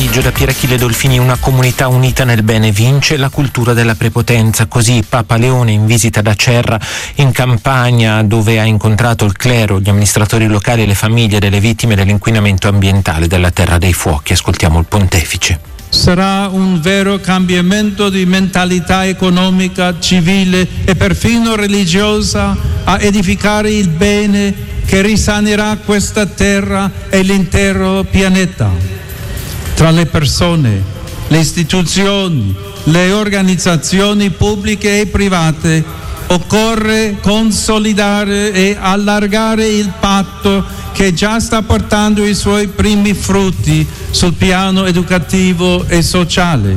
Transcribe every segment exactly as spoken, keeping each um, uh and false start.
pomeriggio da Pier Achille Dolfini. Una comunità unita nel bene vince la cultura della prepotenza. Così Papa Leone in visita da Cerra in Campania, dove ha incontrato il clero, gli amministratori locali e le famiglie delle vittime dell'inquinamento ambientale della Terra dei Fuochi. Ascoltiamo il pontefice. Sarà un vero cambiamento di mentalità economica, civile e perfino religiosa a edificare il bene che risanerà questa terra e l'intero pianeta. Tra le persone, le istituzioni, le organizzazioni pubbliche e private occorre consolidare e allargare il patto che già sta portando i suoi primi frutti sul piano educativo e sociale.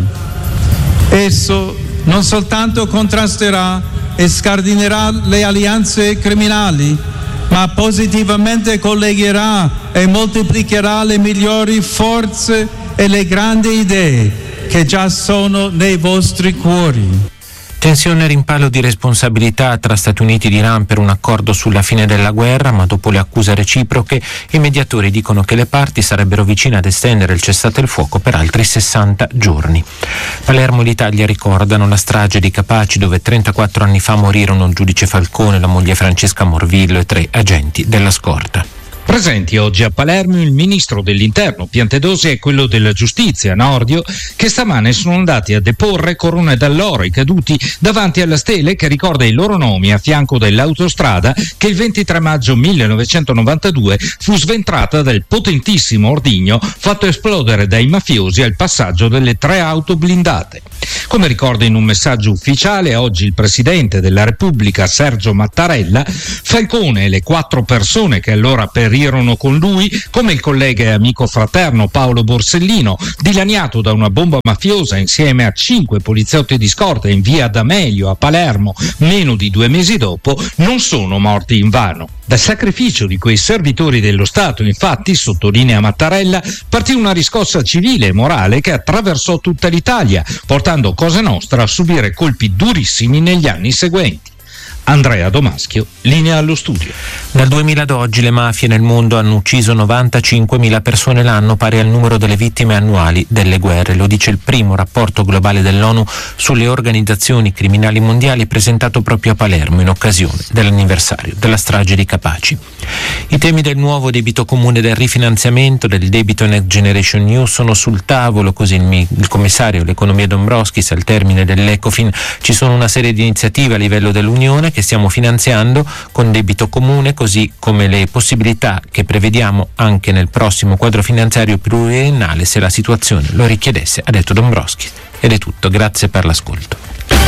Esso non soltanto contrasterà e scardinerà le alleanze criminali, ma positivamente collegherà e moltiplicherà le migliori forze e le grandi idee che già sono nei vostri cuori. Tensione e rimpallo di responsabilità tra Stati Uniti ed Iran per un accordo sulla fine della guerra, ma dopo le accuse reciproche i mediatori dicono che le parti sarebbero vicine ad estendere il cessate il fuoco per altri sessanta giorni. Palermo e l'Italia ricordano la strage di Capaci, dove trentaquattro anni fa morirono il giudice Falcone, la moglie Francesca Morvillo e tre agenti della scorta. Presenti oggi a Palermo il ministro dell'Interno Piantedosi e quello della Giustizia Nordio, che stamane sono andati a deporre corone d'alloro ai caduti davanti alla stele che ricorda i loro nomi a fianco dell'autostrada che il ventitré maggio millenovecentonovantadue fu sventrata dal potentissimo ordigno fatto esplodere dai mafiosi al passaggio delle tre auto blindate. Come ricorda in un messaggio ufficiale oggi il Presidente della Repubblica Sergio Mattarella, Falcone e le quattro persone che allora perirono con lui, come il collega e amico fraterno Paolo Borsellino, dilaniato da una bomba mafiosa insieme a cinque poliziotti di scorta in via D'Amelio a Palermo meno di due mesi dopo, non sono morti invano. Dal sacrificio di quei servitori dello Stato, infatti, sottolinea Mattarella, partì una riscossa civile e morale che attraversò tutta l'Italia, portando Cosa Nostra a subire colpi durissimi negli anni seguenti. Andrea Domaschio, linea allo studio. Dal duemila ad oggi le mafie nel mondo hanno ucciso novantacinquemila persone l'anno, pari al numero delle vittime annuali delle guerre. Lo dice il primo rapporto globale dell'ONU sulle organizzazioni criminali mondiali, presentato proprio a Palermo in occasione dell'anniversario della strage di Capaci. I temi del nuovo debito comune, del rifinanziamento del debito Next Generation E U sono sul tavolo, così il, il commissario all'economia Dombrovskis al termine dell'Ecofin. Ci sono una serie di iniziative a livello dell'Unione che stiamo finanziando con debito comune, così come le possibilità che prevediamo anche nel prossimo quadro finanziario pluriennale se la situazione lo richiedesse, ha detto Dombrovskis. Ed è tutto, grazie per l'ascolto.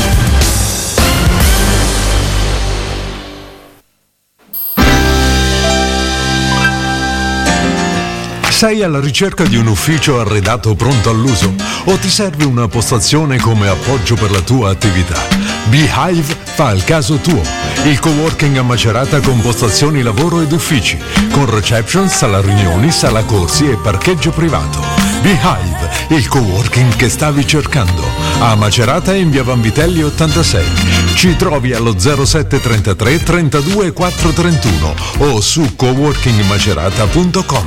Sei alla ricerca di un ufficio arredato pronto all'uso o ti serve una postazione come appoggio per la tua attività? Beehive fa il caso tuo. Il coworking a Macerata con postazioni lavoro ed uffici, con reception, sala riunioni, sala corsi e parcheggio privato. Beehive, il coworking che stavi cercando. A Macerata in via Vanvitelli ottantasei. Ci trovi allo zero sette trentatré trentadue quattro trentuno o su coworking macerata punto com.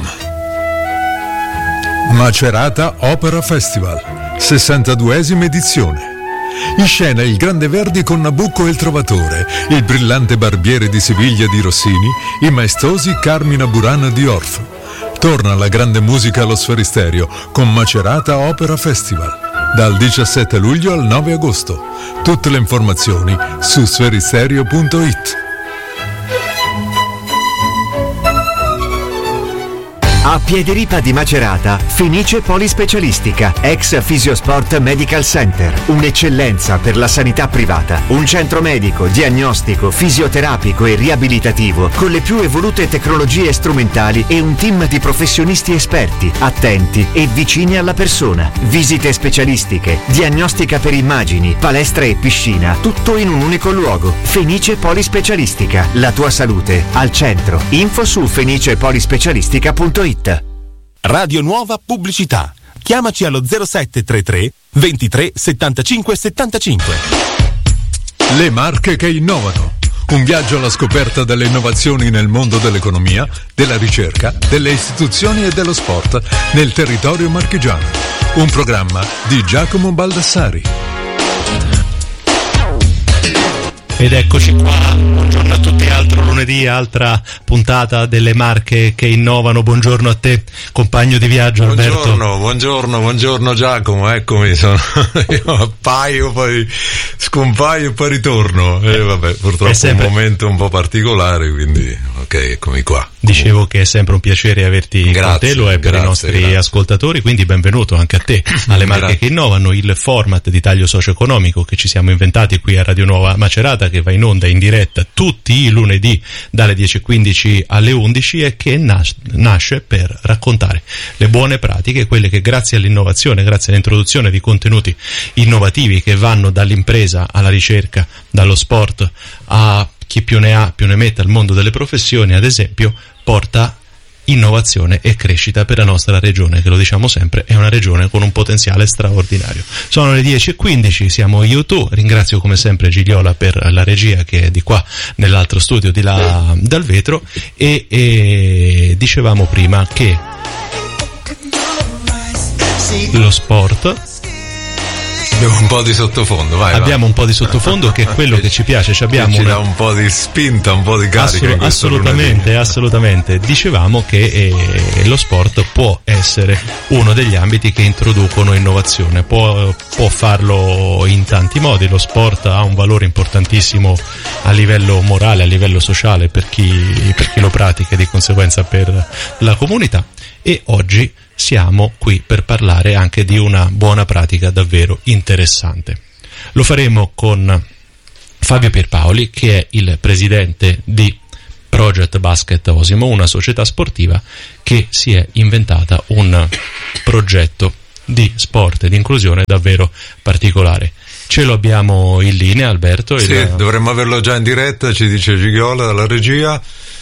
Macerata Opera Festival, sessantaduesima edizione. In scena il Grande Verdi con Nabucco e il Trovatore, il brillante Barbiere di Siviglia di Rossini, i maestosi Carmina Burana di Orff. Torna la grande musica allo Sferisterio con Macerata Opera Festival, dal diciassette luglio al nove agosto. Tutte le informazioni su sferisterio punto it. A Piediripa di Macerata, Fenice Polispecialistica, ex Fisiosport Medical Center, un'eccellenza per la sanità privata, un centro medico, diagnostico, fisioterapico e riabilitativo con le più evolute tecnologie strumentali e un team di professionisti esperti, attenti e vicini alla persona. Visite specialistiche, diagnostica per immagini, palestra e piscina, tutto in un unico luogo. Fenice Polispecialistica, la tua salute al centro. Info su fenice polispecialistica punto it. Radio Nuova Pubblicità. Chiamaci allo zero sette trentatré ventitré settantacinque settantacinque. Le marche che innovano. Un viaggio alla scoperta delle innovazioni nel mondo dell'economia, della ricerca, delle istituzioni e dello sport nel territorio marchigiano. un programma di Giacomo Baldassari. Ed eccoci qua, buongiorno a tutti, altro lunedì, altra puntata delle Marche che innovano. Buongiorno a te, compagno di viaggio Alberto. Buongiorno, buongiorno, buongiorno Giacomo, eccomi, sono io appaio, poi scompaio e poi ritorno. E vabbè, purtroppo sempre un momento un po' particolare, quindi ok, eccomi qua. Dicevo che è sempre un piacere averti grazie, con te, lo è per grazie, i nostri grazie. ascoltatori, quindi benvenuto anche a te alle Marche Grazie. che innovano, il format di taglio socio-economico che ci siamo inventati qui a Radio Nuova Macerata, che va in onda in diretta tutti i lunedì dalle dieci e quindici alle undici e che nas- nasce per raccontare le buone pratiche, quelle che grazie all'innovazione, grazie all'introduzione di contenuti innovativi che vanno dall'impresa alla ricerca, dallo sport a chi più ne ha più ne mette al mondo delle professioni, ad esempio, porta innovazione e crescita per la nostra regione, che lo diciamo sempre è una regione con un potenziale straordinario. Sono le dieci e quindici, siamo io tu, ringrazio come sempre Gigliola per la regia che è di qua nell'altro studio di là dal vetro e, e dicevamo prima che lo sport, Abbiamo un po' di sottofondo, vai. abbiamo vai. un po' di sottofondo che è quello che ci piace, ci abbiamo Che ci una... dà un po' di spinta, un po' di carica. Assolut- in questo assolutamente, lunedì. assolutamente. Dicevamo che eh, lo sport può essere uno degli ambiti che introducono innovazione, può, può farlo in tanti modi. Lo sport ha un valore importantissimo a livello morale, a livello sociale per chi, per chi lo pratica e di conseguenza per la comunità. E oggi siamo qui per parlare anche di una buona pratica davvero interessante. Lo faremo con Fabio Pierpaoli, che è il presidente di Project Basket Osimo, una società sportiva che si è inventata un progetto di sport e di inclusione davvero particolare. Ce lo abbiamo in linea, Alberto? Sì, il... dovremmo averlo già in diretta, ci dice Gigliola dalla regia.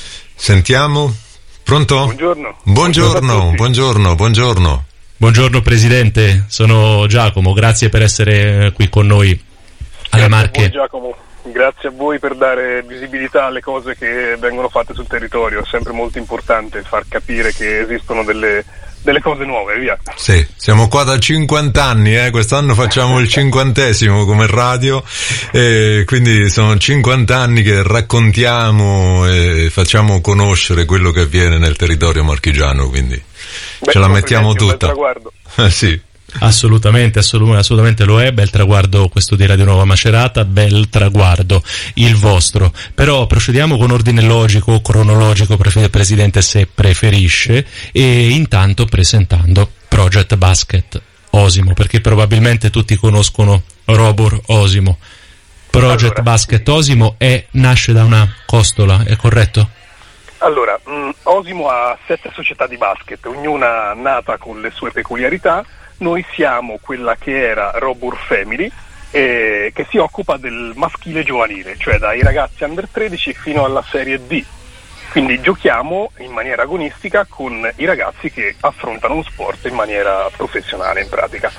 Sentiamo. Pronto? Buongiorno. Buongiorno, buongiorno, buongiorno. Buongiorno Presidente, sono Giacomo, grazie per essere qui con noi alle Grazie Marche. a voi, Giacomo, grazie a voi per dare visibilità alle cose che vengono fatte sul territorio, è sempre molto importante far capire che esistono delle, delle cose nuove, via. Sì, siamo qua da cinquanta anni, eh? Quest'anno facciamo il cinquantesimo come radio, e quindi sono cinquanta anni che raccontiamo e facciamo conoscere quello che avviene nel territorio marchigiano, quindi Beh, ce la mettiamo un bel tutta. traguardo. Eh, sì. Assolutamente, assolut- assolutamente lo è, bel traguardo questo di Radio Nuova Macerata, bel traguardo il vostro. Però procediamo con ordine logico o cronologico, pre- Presidente, se preferisce, e intanto presentando Project Basket Osimo, perché probabilmente tutti conoscono Robur Osimo. Project Allora, Basket Osimo è, nasce da una costola, è corretto? Allora, mh, Osimo ha sette società di basket, ognuna nata con le sue peculiarità. Noi siamo quella che era Robur Family, eh, che si occupa del maschile giovanile, cioè dai ragazzi under tredici fino alla serie D. Quindi giochiamo in maniera agonistica con i ragazzi che affrontano lo sport in maniera professionale in pratica.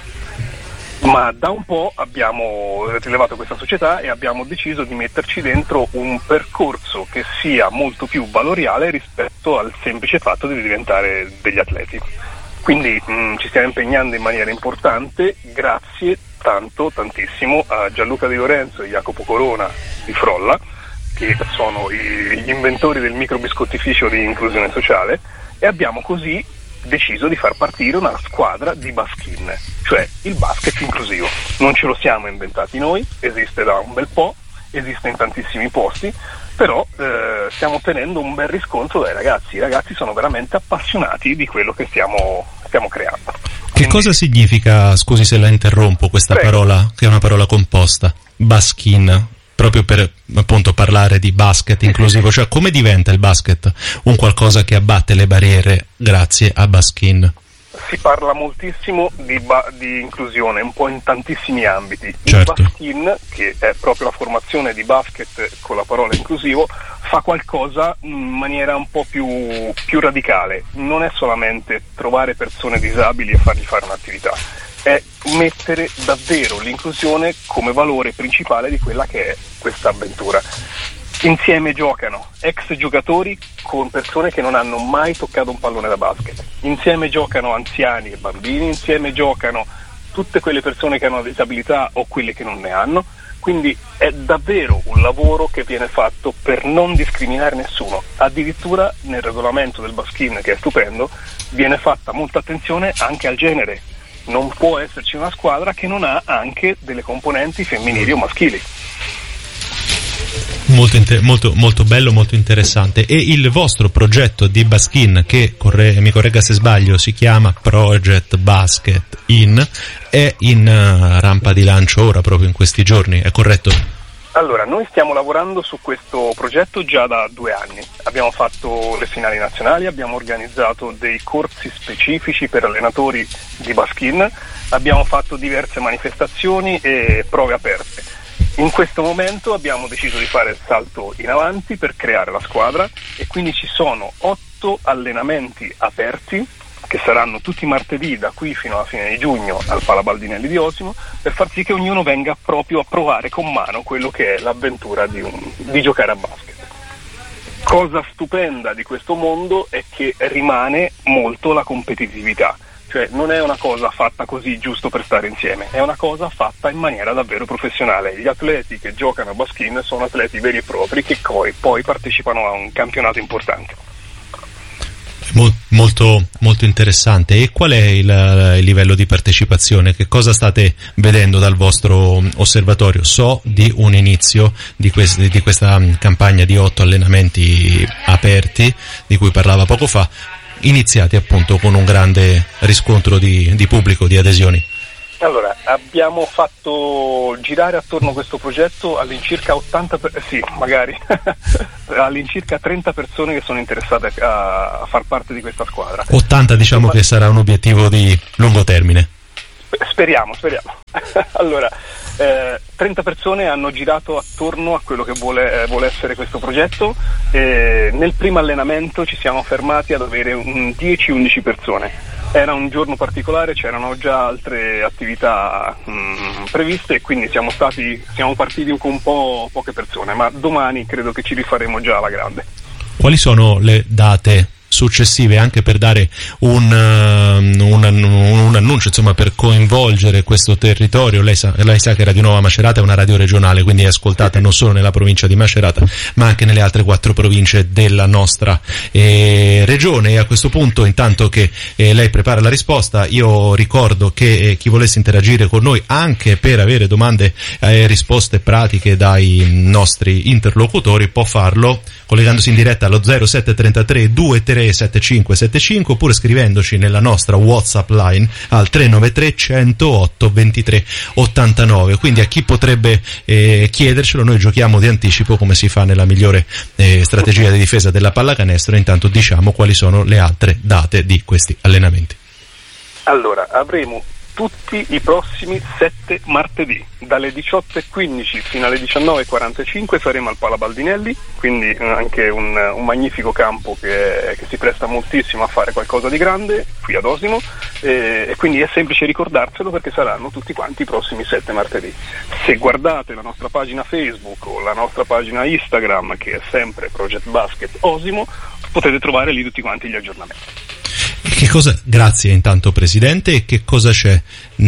Ma da un po' abbiamo rilevato questa società e abbiamo deciso di metterci dentro un percorso che sia molto più valoriale rispetto al semplice fatto di diventare degli atleti. Quindi mh, ci stiamo impegnando in maniera importante, grazie tanto, tantissimo a Gianluca Di Lorenzo e Jacopo Corona di Frolla, che sono i, gli inventori del microbiscottificio di inclusione sociale, e abbiamo così deciso di far partire una squadra di baskin, cioè il basket inclusivo. Non ce lo siamo inventati noi, esiste da un bel po', esiste in tantissimi posti, però eh, stiamo ottenendo un bel riscontro dai ragazzi. I ragazzi sono veramente appassionati di quello che stiamo, stiamo creando. Che Quindi, cosa significa, scusi se la interrompo, questa Prego. parola, che è una parola composta, baskin, proprio per appunto parlare di basket inclusivo, cioè come diventa il basket un qualcosa che abbatte le barriere grazie a baskin? si parla moltissimo di, ba- di inclusione, un po' in tantissimi ambiti. Certo. Il baskin, che è proprio la formazione di basket con la parola inclusivo, fa qualcosa in maniera un po' più, più radicale. Non è solamente trovare persone disabili e fargli fare un'attività, è mettere davvero l'inclusione come valore principale di quella che è questa avventura. Insieme giocano ex giocatori con persone che non hanno mai toccato un pallone da basket, insieme giocano anziani e bambini, insieme giocano tutte quelle persone che hanno disabilità o quelle che non ne hanno, quindi è davvero un lavoro che viene fatto per non discriminare nessuno. Addirittura nel regolamento del Baskin, che è stupendo, viene fatta molta attenzione anche al genere. Non può esserci una squadra che non ha anche delle componenti femminili o maschili. Molto, inter- molto, molto bello, molto interessante. E il vostro progetto di Baskin, che corre- mi corregga se sbaglio, si chiama Project Basket In, è in uh, rampa di lancio ora, proprio in questi giorni, è corretto? Allora, noi stiamo lavorando su questo progetto già da due anni. Abbiamo fatto le finali nazionali, abbiamo organizzato dei corsi specifici per allenatori di Baskin, abbiamo fatto diverse manifestazioni e prove aperte. In questo momento abbiamo deciso di fare il salto in avanti per creare la squadra e quindi ci sono otto allenamenti aperti che saranno tutti martedì da qui fino alla fine di giugno al Pala Baldinelli di Osimo, per far sì che ognuno venga proprio a provare con mano quello che è l'avventura di, un, di giocare a basket. Cosa stupenda di questo mondo è che rimane molto la competitività. Cioè non è una cosa fatta così giusto per stare insieme, è una cosa fatta in maniera davvero professionale. Gli atleti che giocano a Baskin sono atleti veri e propri che poi, poi partecipano a un campionato importante. Molto, molto interessante. E qual è il, il livello di partecipazione? Che cosa state vedendo dal vostro osservatorio? So di un inizio di, quest, di questa campagna di otto allenamenti aperti di cui parlava poco fa, iniziati appunto con un grande riscontro di, di pubblico, di adesioni. Allora, abbiamo fatto girare attorno a questo progetto all'incirca ottanta per, sì, magari all'incirca trenta persone che sono interessate a, a far parte di questa squadra. ottanta diciamo Ma... che sarà un obiettivo di lungo termine. Speriamo, speriamo. Allora, eh, trenta persone hanno girato attorno a quello che vuole, eh, vuole essere questo progetto. E nel primo allenamento ci siamo fermati ad avere un dieci undici persone. Era un giorno particolare, c'erano già altre attività mh, previste e quindi siamo stati siamo partiti con un po' poche persone, ma domani credo che ci rifaremo già alla grande. Quali sono le date successive, anche per dare un, uh, un, un annuncio, insomma, per coinvolgere questo territorio? Lei sa, lei sa che Radio Nuova Macerata è una radio regionale, quindi è ascoltata non solo nella provincia di Macerata ma anche nelle altre quattro province della nostra eh, regione. E a questo punto, intanto che eh, lei prepara la risposta, io ricordo che eh, chi volesse interagire con noi anche per avere domande e eh, risposte pratiche dai nostri interlocutori può farlo collegandosi in diretta allo zero sette trentatré ventitré settantacinque settantacinque oppure scrivendoci nella nostra WhatsApp line al tre nove tre centootto ventitré ottantanove. Quindi a chi potrebbe eh, chiedercelo, noi giochiamo di anticipo come si fa nella migliore eh, strategia di difesa della pallacanestro. Intanto diciamo quali sono le altre date di questi allenamenti. Allora, avremo tutti i prossimi sette martedì dalle diciotto e quindici fino alle diciannove e quarantacinque saremo al Pala Baldinelli, quindi anche un, un magnifico campo che, che si presta moltissimo a fare qualcosa di grande qui ad Osimo, e, e quindi è semplice ricordarselo perché saranno tutti quanti i prossimi sette martedì. Se guardate la nostra pagina Facebook o la nostra pagina Instagram, che è sempre Project Basket Osimo, potete trovare lì tutti quanti gli aggiornamenti. Che cosa, grazie intanto Presidente, e che cosa c'è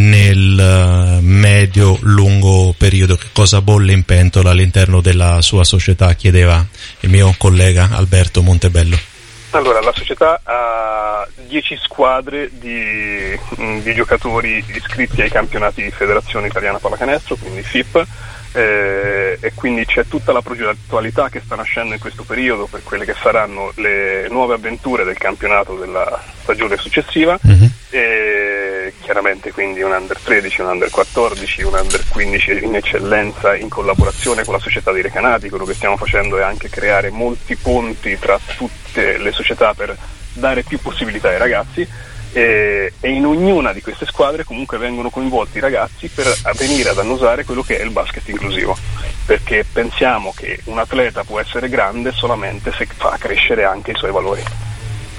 nel uh, medio-lungo periodo? Che cosa bolle in pentola all'interno della sua società? Chiedeva il mio collega Alberto Montebello. Allora, la società ha dieci squadre di, di giocatori iscritti ai campionati di Federazione Italiana Pallacanestro, quindi F I P, eh, e quindi c'è tutta la progettualità che sta nascendo in questo periodo per quelle che saranno le nuove avventure del campionato della stagione successiva. Mm-hmm. E chiaramente quindi un under tredici, un under quattordici, un under quindici in eccellenza in collaborazione con la società di Recanati. Quello che stiamo facendo è anche creare molti ponti tra tutte le società per dare più possibilità ai ragazzi, e, e in ognuna di queste squadre comunque vengono coinvolti i ragazzi per venire ad annusare quello che è il basket inclusivo, perché pensiamo che un atleta può essere grande solamente se fa crescere anche i suoi valori.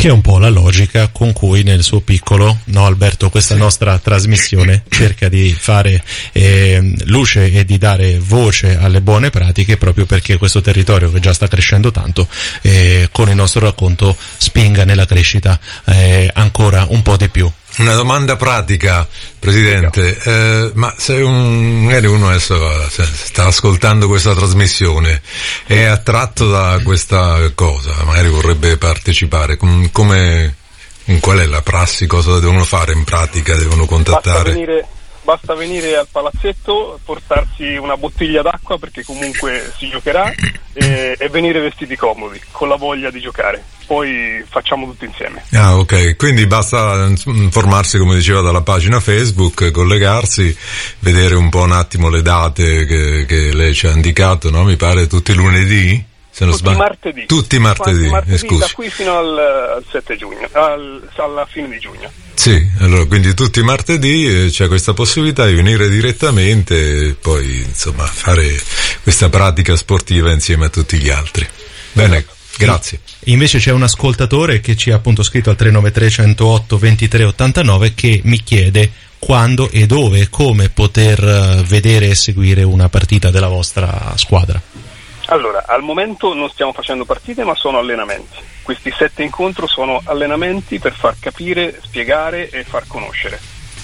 che è un po' la logica con cui nel suo piccolo, no Alberto, questa nostra trasmissione cerca di fare eh, luce e di dare voce alle buone pratiche, proprio perché questo territorio che già sta crescendo tanto eh, con il nostro racconto spinga nella crescita eh, ancora un po' di più. Una domanda pratica, Presidente, eh, ma se un, magari uno adesso se sta ascoltando questa trasmissione, è attratto da questa cosa, magari vorrebbe partecipare, com, come, in qual è la prassi, cosa devono fare in pratica, devono contattare? Basta venire, basta venire al palazzetto, portarsi una bottiglia d'acqua perché comunque si giocherà e, e venire vestiti comodi, con la voglia di giocare. Poi facciamo tutto insieme. Ah, ok, quindi basta informarsi, come diceva, dalla pagina Facebook, collegarsi, vedere un po' un attimo le date che, che lei ci ha indicato, no? Mi pare tutti i lunedì? Se non tutti sbaglio. martedì. Tutti martedì, martedì scusi. Da qui fino al, al sette giugno, al, alla fine di giugno. Sì, allora quindi tutti i martedì eh, c'è questa possibilità di venire direttamente e poi insomma fare questa pratica sportiva insieme a tutti gli altri. Bene. Grazie. Invece c'è un ascoltatore che ci ha appunto scritto al tre nove tre, centootto, ventitré ottantanove che mi chiede quando e dove e come poter vedere e seguire una partita della vostra squadra. Allora, al momento non stiamo facendo partite, ma sono allenamenti. Questi sette incontri sono allenamenti per far capire, spiegare e far conoscere.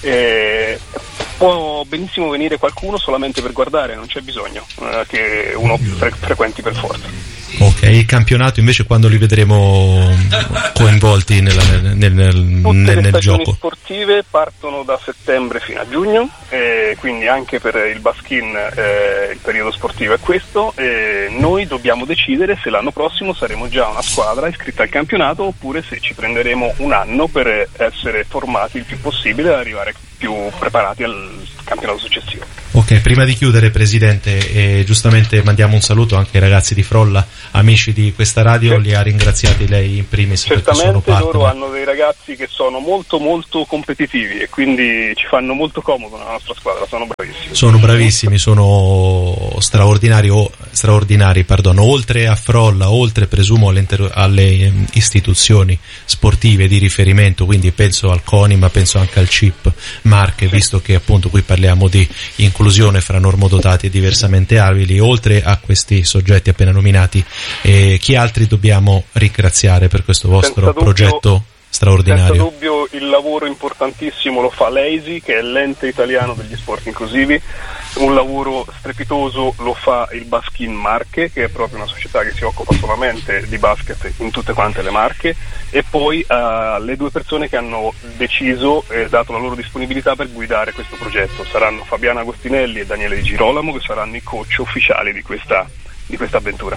E può benissimo venire qualcuno solamente per guardare, non c'è bisogno eh, che uno fre- frequenti per forza. Ok, il campionato invece quando li vedremo coinvolti nella, nel, nel, Tutte nel, le nel stagioni gioco? sportive partono da settembre fino a giugno, e quindi anche per il Baskin eh, il periodo sportivo è questo, e noi dobbiamo decidere se l'anno prossimo saremo già una squadra iscritta al campionato oppure se ci prenderemo un anno per essere formati il più possibile e arrivare più preparati al campionato successivo. Ok, prima di chiudere, Presidente, eh, giustamente mandiamo un saluto anche ai ragazzi di Frolla, amici di questa radio, Sì. li ha ringraziati lei in primis perché sono Certamente partner. loro hanno dei ragazzi che sono molto molto competitivi e quindi ci fanno molto comodo nella nostra squadra, sono bravissimi. Sono bravissimi, sono straordinari, o, straordinari perdono. Oltre a Frolla, oltre presumo alle, alle istituzioni sportive di riferimento, quindi penso al CONI ma penso anche al C I P Marche, sì. Visto che appunto qui parliamo di inclusione fra normodotati e diversamente abili, oltre a questi soggetti appena nominati, eh, chi altri dobbiamo ringraziare per questo vostro Senza progetto dubbio, straordinario? Senza dubbio il lavoro importantissimo lo fa l'E I S I, che è l'ente italiano degli sport inclusivi. Un lavoro strepitoso lo fa il Baskin Marche, che è proprio una società che si occupa solamente di basket in tutte quante le Marche, e poi uh, le due persone che hanno deciso e dato la loro disponibilità per guidare questo progetto saranno Fabiana Agostinelli e Daniele Di Girolamo, che saranno i coach ufficiali di questa, di questa avventura.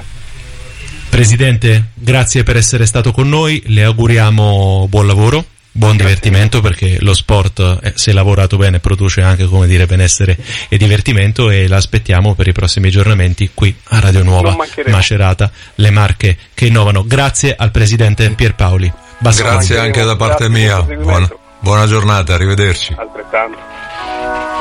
Presidente, grazie per essere stato con noi, le auguriamo buon lavoro, buon divertimento, perché lo sport, eh, se lavorato bene, produce anche, come dire, benessere e divertimento, e l'aspettiamo per i prossimi aggiornamenti qui a Radio Nuova Macerata, le Marche che innovano. Grazie al Presidente Pierpaoli. Basta. Grazie anche da parte mia, buona, buona giornata, arrivederci. Altrettanto.